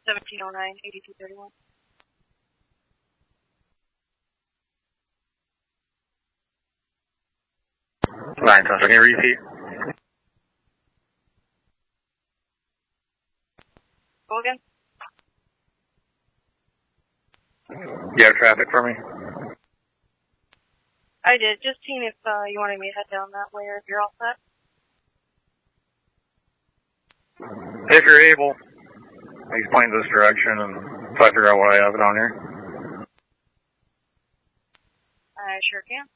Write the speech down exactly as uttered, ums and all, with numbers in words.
seventeen oh nine, eighty-two thirty-one. Nine times, can you repeat? Go again? You have traffic for me? I did. Just seeing if uh, you wanted me to head down that way or if you're all set. If you're able, explain this direction and try to figure out what I have down here. I sure can.